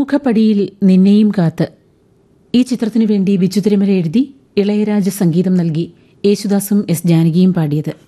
പൂമുഖപ്പടിയിൽ നിന്നെയും കാത്ത്. ഈ ചിത്രത്തിനു വേണ്ടി ബിജു തിരുമല എഴുതി ഇളയരാജ സംഗീതം നൽകി യേശുദാസും എസ് ജാനകിയും പാടിയത്.